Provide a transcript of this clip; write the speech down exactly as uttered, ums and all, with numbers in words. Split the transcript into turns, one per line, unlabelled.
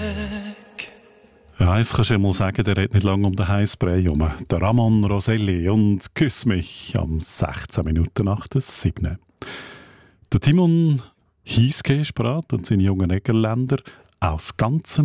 Ja, eins kannst du ja mal sagen, der redet nicht lange um den Heißbrei herum. Der Ramon Roselli und «Küss mich» am sechzehn Minuten nach der sieben. Der Timon Hieske ist bereit und seine jungen Egerländer aus ganzem